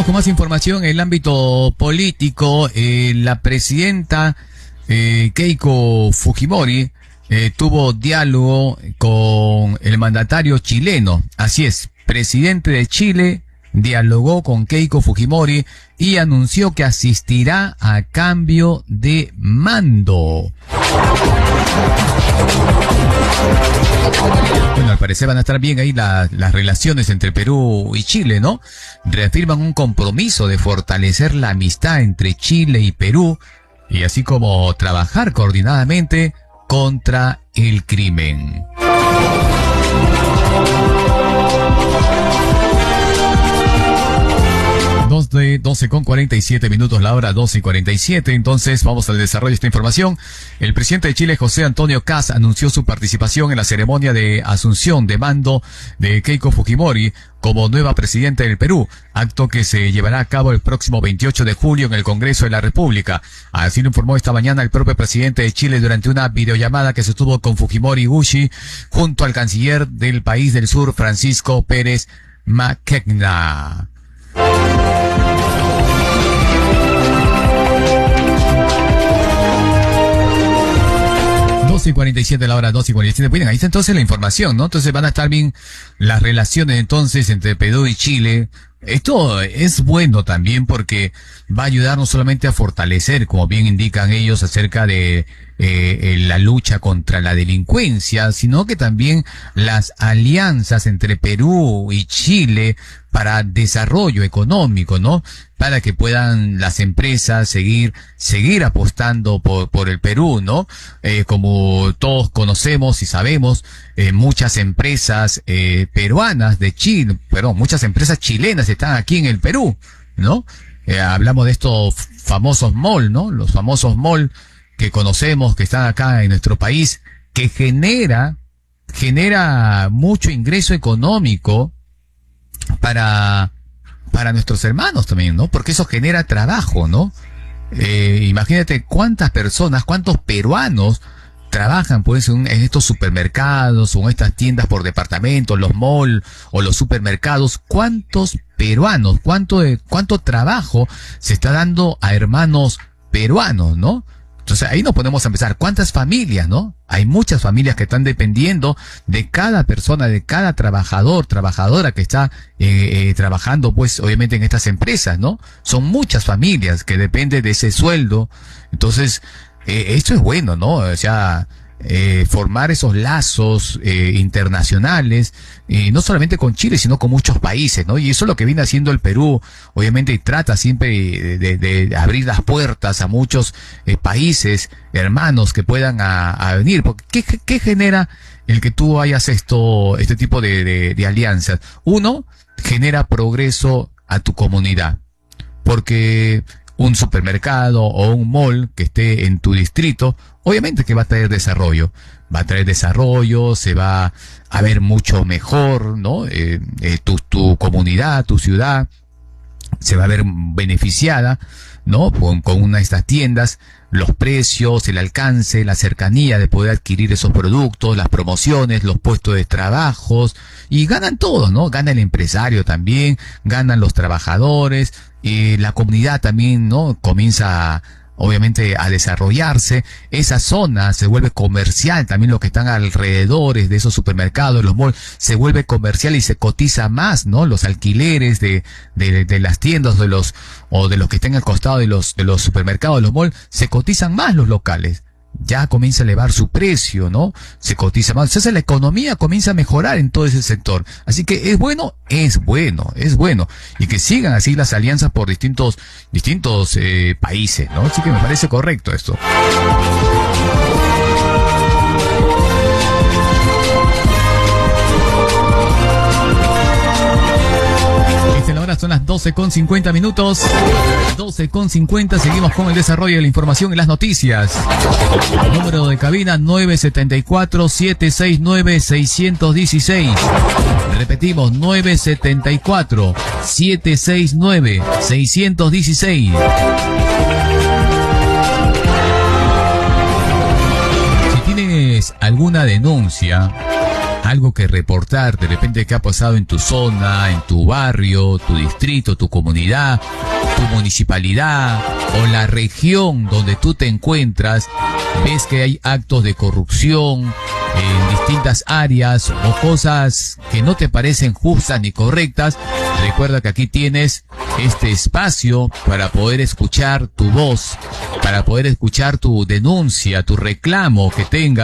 Vamos con más información en el ámbito político. La presidenta Keiko Fujimori tuvo diálogo con el mandatario chileno. Así es, presidente de Chile dialogó con Keiko Fujimori y anunció que asistirá a cambio de mando. Bueno, al parecer van a estar bien ahí las relaciones entre Perú y Chile, ¿no? Reafirman un compromiso de fortalecer la amistad entre Chile y Perú y así como trabajar coordinadamente contra el crimen. 12:47 minutos, la hora 12:47. Entonces vamos al desarrollo de esta información. El presidente de Chile, José Antonio Kast, anunció su participación en la ceremonia de asunción de mando de Keiko Fujimori como nueva presidenta del Perú, acto que se llevará a cabo el próximo 28 de julio en el Congreso de la República. Así lo informó esta mañana el propio presidente de Chile durante una videollamada que se tuvo con Fujimori Gushi junto al canciller del país del sur, Francisco Pérez Mackenna. 12:47, la hora 12:47. Bueno, ahí está entonces la información, ¿no? Entonces van a estar bien las relaciones entonces entre Perú y Chile. Esto es bueno también porque va a ayudar no solamente a fortalecer, como bien indican ellos, acerca de la lucha contra la delincuencia, sino que también las alianzas entre Perú y Chile para desarrollo económico, ¿no? Para que puedan las empresas seguir apostando por el Perú, ¿no? Como todos conocemos y sabemos, muchas empresas peruanas de Chile, muchas empresas chilenas están aquí en el Perú, ¿no? Hablamos de estos famosos mall, ¿no? Los famosos mall que conocemos, que están acá en nuestro país, que genera mucho ingreso económico para nuestros hermanos también, ¿no? Porque eso genera trabajo, ¿no? Imagínate cuántas personas, cuántos peruanos trabajan pues en estos supermercados o en estas tiendas por departamento, los malls o los supermercados. ¿Cuántos peruanos, cuánto trabajo se está dando a hermanos peruanos, ¿no? Entonces ahí nos podemos empezar. ¿Cuántas familias, no? Hay muchas familias que están dependiendo de cada persona, de cada trabajador, trabajadora que está trabajando, pues obviamente en estas empresas, ¿no? Son muchas familias que dependen de ese sueldo. Entonces, esto es bueno, ¿no? O sea, formar esos lazos internacionales, no solamente con Chile, sino con muchos países, ¿no? Y eso es lo que viene haciendo el Perú, obviamente, y trata siempre de abrir las puertas a muchos países, hermanos, que puedan a venir. Porque ¿qué genera el que tú hayas este tipo de alianzas? Uno, genera progreso a tu comunidad, porque un supermercado o un mall que esté en tu distrito, obviamente que va a traer desarrollo, se va a ver mucho mejor, ¿no? Tu comunidad, tu ciudad, se va a ver beneficiada, ¿no? Con una de estas tiendas, los precios, el alcance, la cercanía de poder adquirir esos productos, las promociones, los puestos de trabajos, y ganan todos, ¿no? Gana el empresario también, ganan los trabajadores, y la comunidad también, ¿no? Comienza obviamente a desarrollarse. Esa zona se vuelve comercial, también los que están alrededores de esos supermercados, los malls, se vuelve comercial y se cotiza más, ¿no? Los alquileres de las tiendas, de los que estén al costado de los supermercados, de los malls, se cotizan más los locales. Ya comienza a elevar su precio, ¿no? Se cotiza más. Entonces la economía comienza a mejorar en todo ese sector. Así que es bueno. Y que sigan así las alianzas por distintos países, ¿no? Así que me parece correcto esto. Ahora son las 12:50 minutos. 12:50, seguimos con el desarrollo de la información y las noticias. El número de cabina 974-769-616. Repetimos, 974-769-616. Si tienes alguna denuncia algo que reportar, de repente que ha pasado en tu zona, en tu barrio, tu distrito, tu comunidad, tu municipalidad o la región donde tú te encuentras, ves que hay actos de corrupción en distintas áreas o cosas que no te parecen justas ni correctas, recuerda que aquí tienes este espacio para poder escuchar tu voz, para poder escuchar tu denuncia, tu reclamo que tengas.